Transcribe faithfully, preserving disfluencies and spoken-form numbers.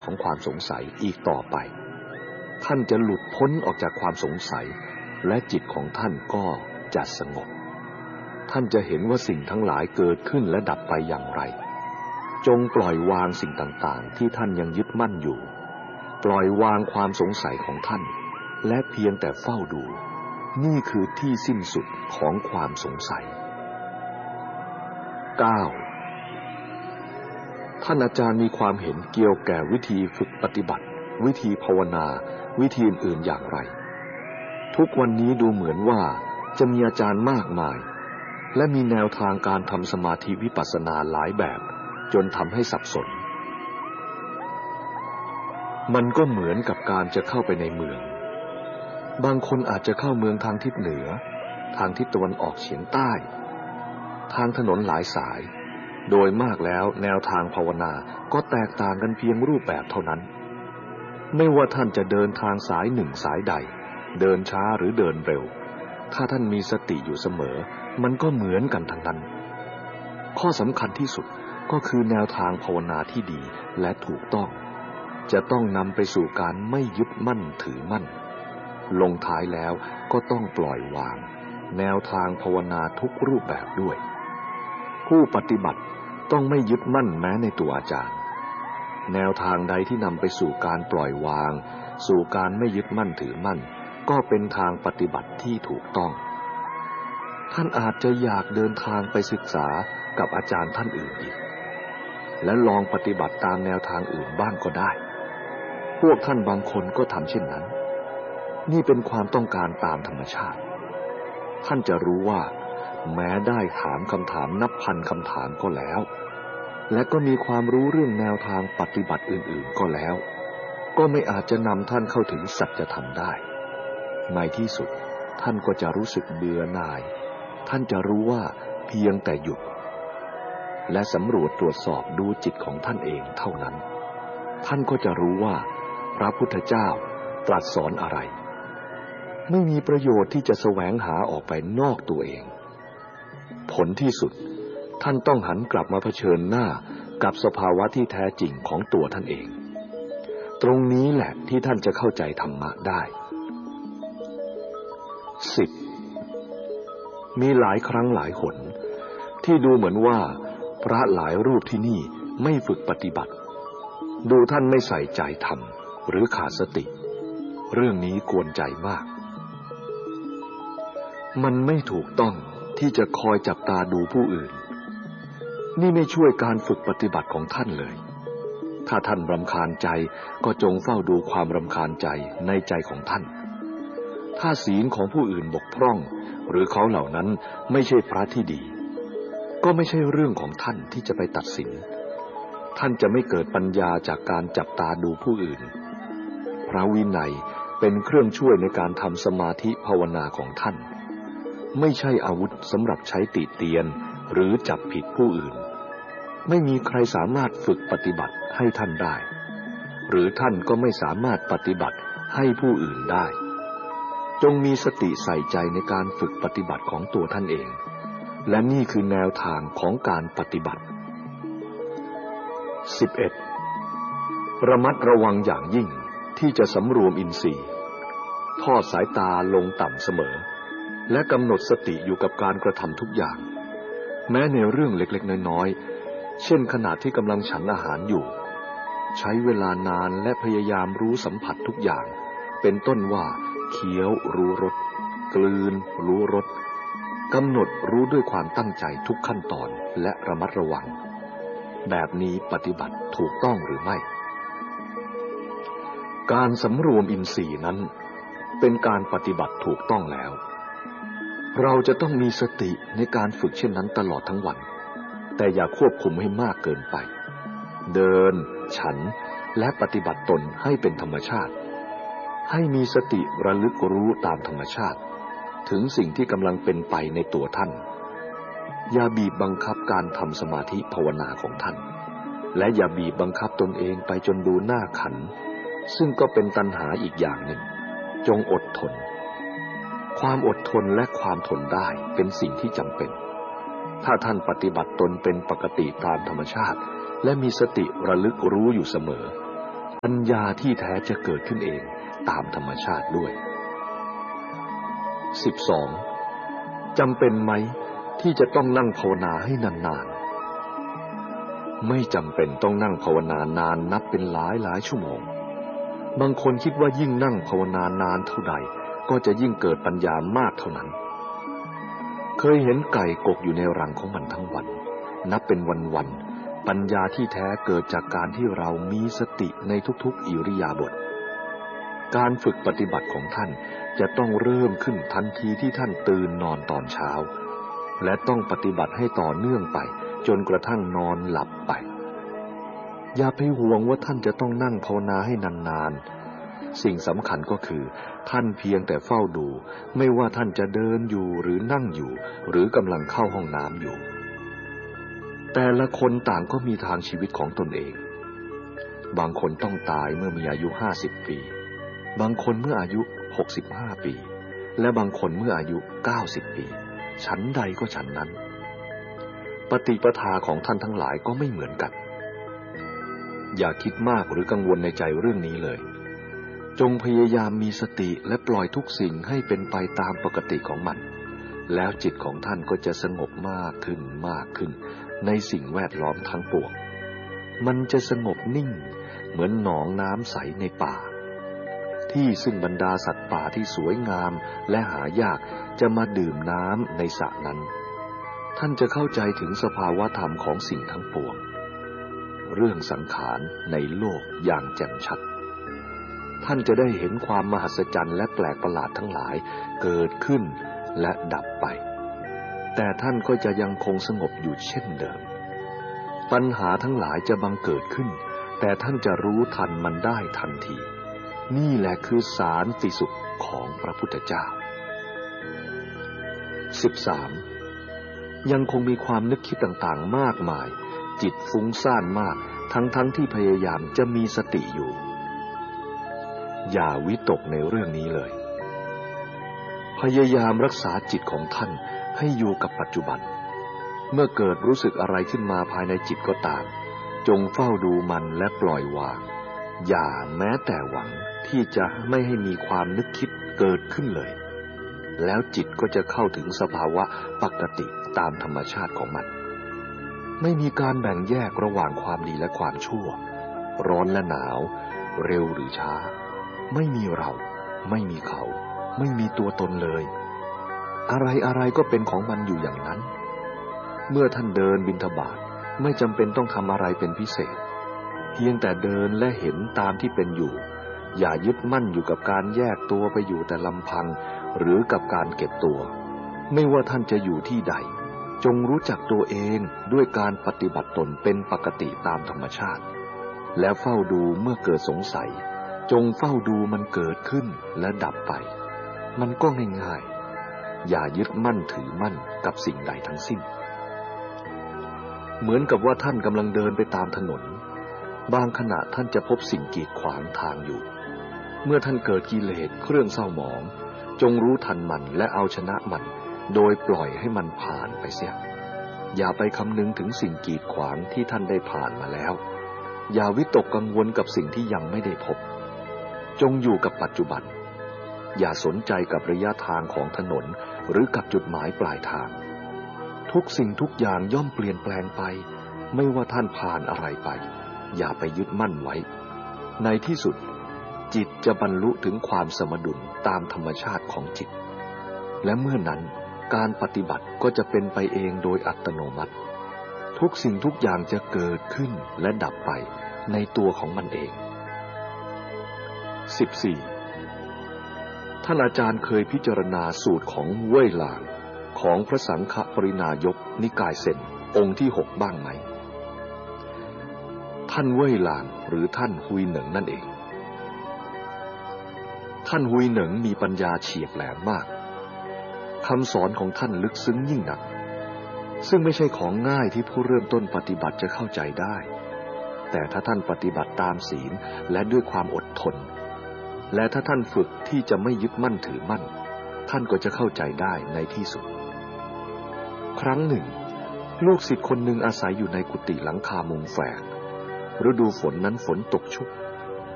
ของความสงสัยอีกต่อไปท่านจะหลุดพ้นออกจากความสงสัยและจิตของท่านก็จะสงบท่านจะเห็นว่าสิ่งทั้งหลายเกิดขึ้นและดับไปอย่างไรจงปล่อยวางสิ่งต่างๆที่ท่านยังยึดมั่นอยู่ปล่อยวางความสงสัยของท่านและเพียงแต่เฝ้าดูนี่คือที่สิ้นสุดของความสงสัย เก้า ท่านอาจารย์มีความเห็นเกี่ยวแก่วิธีฝึกปฏิบัติวิธีภาวนาวิธีอื่นๆอย่างไรทุกวันนี้ดูเหมือนว่าจะมีอาจารย์มากมายและมีแนวทางการทำสมาธิวิปัสสนาหลายแบบจนทำให้สับสนมันก็เหมือนกับการจะเข้าไปในเมืองบางคนอาจจะเข้าเมืองทางทิศเหนือทางทิศตะวันออกเฉียงใต้ทางถนนหลายสายโดยมากแล้วแนวทางภาวนาก็แตกต่างกันเพียงรูปแบบเท่านั้นไม่ว่าท่านจะเดินทางสายหนึ่งสายใดเดินช้าหรือเดินเร็วถ้าท่านมีสติอยู่เสมอมันก็เหมือนกันทั้งนั้นข้อสำคัญที่สุดก็คือแนวทางภาวนาที่ดีและถูกต้องจะต้องนำไปสู่การไม่ยึดมั่นถือมั่นลงท้ายแล้วก็ต้องปล่อยวางแนวทางภาวนาทุกรูปแบบด้วยผู้ปฏิบัติต้องไม่ยึดมั่นแม้ในตัวอาจารย์แนวทางใดที่นำไปสู่การปล่อยวางสู่การไม่ยึดมั่นถือมั่นก็เป็นทางปฏิบัติที่ถูกต้องท่านอาจจะอยากเดินทางไปศึกษากับอาจารย์ท่านอื่นอีกและลองปฏิบัติตามแนวทางอื่นบ้างก็ได้พวกท่านบางคนก็ทำเช่นนั้นนี่เป็นความต้องการตามธรรมชาติท่านจะรู้ว่าแม้ได้ถามคำถามนับพันคำถามก็แล้วและก็มีความรู้เรื่องแนวทางปฏิบัติอื่นๆก็แล้วก็ไม่อาจจะนำท่านเข้าถึงสัจธรรมได้ในที่สุดท่านก็จะรู้สึกเบื่อหน่ายท่านจะรู้ว่าเพียงแต่หยุดและสำรวจตรวจสอบดูจิตของท่านเองเท่านั้นท่านก็จะรู้ว่าพระพุทธเจ้าตรัสสอนอะไรไม่มีประโยชน์ที่จะแสวงหาออกไปนอกตัวเองผลที่สุดท่านต้องหันกลับมาเผชิญหน้ากับสภาวะที่แท้จริงของตัวท่านเองตรงนี้แหละที่ท่านจะเข้าใจธรรมะได้ สิบ มีหลายครั้งหลายหนที่ดูเหมือนว่าพระหลายรูปที่นี่ไม่ฝึกปฏิบัติดูท่านไม่ใส่ใจธรรมหรือขาดสติเรื่องนี้กวนใจมากมันไม่ถูกต้องที่จะคอยจับตาดูผู้อื่นนี่ไม่ช่วยการฝึกปฏิบัติของท่านเลยถ้าท่านรำคาญใจก็จงเฝ้าดูความรำคาญใจในใจของท่านถ้าศีลของผู้อื่นบกพร่องหรือเขาเหล่านั้นไม่ใช่พระที่ดีก็ไม่ใช่เรื่องของท่านที่จะไปตัดสินท่านจะไม่เกิดปัญญาจากการจับตาดูผู้อื่นพระวินัยเป็นเครื่องช่วยในการทำสมาธิภาวนาของท่านไม่ใช่อาวุธสำหรับใช้ติเตียนหรือจับผิดผู้อื่นไม่มีใครสามารถฝึกปฏิบัติให้ท่านได้หรือท่านก็ไม่สามารถปฏิบัติให้ผู้อื่นได้จงมีสติใส่ใจในการฝึกปฏิบัติของตัวท่านเองและนี่คือแนวทางของการปฏิบัติ สิบเอ็ด ระมัดระวังอย่างยิ่งที่จะสำรวมอินทรีย์ทอดสายตาลงต่ำเสมอและกำหนดสติอยู่กับการกระทำทุกอย่างแม้ในเรื่องเล็กๆน้อยๆเช่นขณะที่กำลังฉันอาหารอยู่ใช้เวลานานและพยายามรู้สัมผัสทุกอย่างเป็นต้นว่าเคี้ยวรู้รสกลืนรู้รสกำหนดรู้ด้วยความตั้งใจทุกขั้นตอนและระมัดระวังแบบนี้ปฏิบัติถูกต้องหรือไม่การสำรวมอินทรีย์นั้นเป็นการปฏิบัติถูกต้องแล้วเราจะต้องมีสติในการฝึกเช่นนั้นตลอดทั้งวันแต่อย่าควบคุมให้มากเกินไปเดินฉันและปฏิบัติตนให้เป็นธรรมชาติให้มีสติระลึกรู้ตามธรรมชาติถึงสิ่งที่กำลังเป็นไปในตัวท่านอย่าบีบบังคับการทำสมาธิภาวนาของท่านและอย่าบีบบังคับตนเองไปจนดูหน้าขันซึ่งก็เป็นตัณหาอีกอย่างหนึ่งจงอดทนความอดทนและความทนได้เป็นสิ่งที่จำเป็นถ้าท่านปฏิบัติตนเป็นปกติตามธรรมชาติและมีสติระลึกรู้อยู่เสมอปัญญาที่แท้จะเกิดขึ้นเองตามธรรมชาติด้วย สิบสอง จำเป็นไหมที่จะต้องนั่งภาวนาให้นานๆไม่จำเป็นต้องนั่งภาวนานานนับเป็นหลายหลายชั่วโมงบางคนคิดว่ายิ่งนั่งภาวนานานเท่าใดก็จะยิ่งเกิดปัญญามากเท่านั้นเคยเห็นไก่กกอยู่ในรังของมันทั้งวันนับเป็นวันๆปัญญาที่แท้เกิดจากการที่เรามีสติในทุกๆอิริยาบถการฝึกปฏิบัติของท่านจะต้องเริ่มขึ้นทันทีที่ท่านตื่นนอนตอนเช้าและต้องปฏิบัติให้ต่อเนื่องไปจนกระทั่งนอนหลับไปอย่าไปห่วงว่าท่านจะต้องนั่งภาวนาให้นานๆสิ่งสำคัญก็คือท่านเพียงแต่เฝ้าดูไม่ว่าท่านจะเดินอยู่หรือนั่งอยู่หรือกำลังเข้าห้องน้ำอยู่แต่ละคนต่างก็มีทางชีวิตของตนเองบางคนต้องตายเมื่อมีอายุห้าสิบปีบางคนเมื่ออายุหกสิบห้าปีและบางคนเมื่ออายุเก้าสิบปีฉันใดก็ฉันนั้นปฏิปทาของท่านทั้งหลายก็ไม่เหมือนกันอย่าคิดมากหรือกังวลในใจเรื่องนี้เลยจงพยายามมีสติและปล่อยทุกสิ่งให้เป็นไปตามปกติของมันแล้วจิตของท่านก็จะสงบมากขึ้นมากขึ้นในสิ่งแวดล้อมทั้งปวงมันจะสงบนิ่งเหมือนหนองน้ำใสในป่าที่ซึ่งบรรดาสัตว์ป่าที่สวยงามและหายากจะมาดื่มน้ำในสระนั้นท่านจะเข้าใจถึงสภาวะธรรมของสิ่งทั้งปวงเรื่องสังขารในโลกอย่างแจ่มชัดท่านจะได้เห็นความมหัศจรรย์และแปลกประหลาดทั้งหลายเกิดขึ้นและดับไปแต่ท่านก็จะยังคงสงบอยู่เช่นเดิมปัญหาทั้งหลายจะบังเกิดขึ้นแต่ท่านจะรู้ทันมันได้ทันทีนี่แหละคือสารติสุขของพระพุทธเจ้า สิบสาม ยังคงมีความนึกคิดต่างๆมากมายจิตฟุ้งซ่านมากทั้งๆ ท, ที่พยายามจะมีสติอยู่อย่าวิตกในเรื่องนี้เลยพยายามรักษาจิตของท่านให้อยู่กับปัจจุบันเมื่อเกิดรู้สึกอะไรขึ้นมาภายในจิตก็ตามจงเฝ้าดูมันและปล่อยวางอย่าแม้แต่หวังที่จะไม่ให้มีความนึกคิดเกิดขึ้นเลยแล้วจิตก็จะเข้าถึงสภาวะปกติตามธรรมชาติของมันไม่มีการแบ่งแยกระหว่างความดีและความชั่วร้อนและหนาวเร็วหรือช้าไม่มีเราไม่มีเขาไม่มีตัวตนเลยอะไรอะไรก็เป็นของมันอยู่อย่างนั้นเมื่อท่านเดินบิณฑบาตไม่จำเป็นต้องทำอะไรเป็นพิเศษเพียงแต่เดินและเห็นตามที่เป็นอยู่อย่ายึดมั่นอยู่กับการแยกตัวไปอยู่แต่ลำพังหรือกับการเก็บตัวไม่ว่าท่านจะอยู่ที่ใดจงรู้จักตัวเองด้วยการปฏิบัติตนเป็นปกติตามธรรมชาติแล้วเฝ้าดูเมื่อเกิดสงสัยจงเฝ้าดูมันเกิดขึ้นและดับไปมันก็ง่ายๆอย่ายึดมั่นถือมั่นกับสิ่งใดทั้งสิ้นเหมือนกับว่าท่านกำลังเดินไปตามถนนบางขณะท่านจะพบสิ่งกีดขวางทางอยู่เมื่อท่านเกิดกิเลสเครื่องเศร้าหมองจงรู้ทันมันและเอาชนะมันโดยปล่อยให้มันผ่านไปเสียอย่าไปคำนึงถึงสิ่งกีดขวางที่ท่านได้ผ่านมาแล้วอย่าวิตกกังวลกับสิ่งที่ยังไม่ได้พบจงอยู่กับปัจจุบันอย่าสนใจกับระยะทางของถนนหรือกับจุดหมายปลายทางทุกสิ่งทุกอย่างย่อมเปลี่ยนแปลงไปไม่ว่าท่านผ่านอะไรไปอย่าไปยึดมั่นไว้ในที่สุดจิตจะบรรลุถึงความสมดุลตามธรรมชาติของจิตและเมื่อนั้นการปฏิบัติก็จะเป็นไปเองโดยอัตโนมัติทุกสิ่งทุกอย่างจะเกิดขึ้นและดับไปในตัวของมันเอง สิบสี่ ท่านอาจารย์เคยพิจารณาสูตรของเว่ยหลางของพระสังฆปรินายกนิกายเซ็นองค์ที่หกบ้างไหมท่านเว่ยหลางหรือท่านฮุยเหนิงนั่นเองท่านฮุยเหนิงมีปัญญาเฉียบแหลมมากคำสอนของท่านลึกซึ้งยิ่งนักซึ่งไม่ใช่ของง่ายที่ผู้เริ่มต้นปฏิบัติจะเข้าใจได้แต่ถ้าท่านปฏิบัติตามศีลและด้วยความอดทนและถ้าท่านฝึกที่จะไม่ยึดมั่นถือมั่นท่านก็จะเข้าใจได้ในที่สุดครั้งหนึ่งลูกศิษย์คนหนึ่งอาศัยอยู่ในกุฏิหลังคามุงแฝกฤดูฝนนั้นฝนตกชุก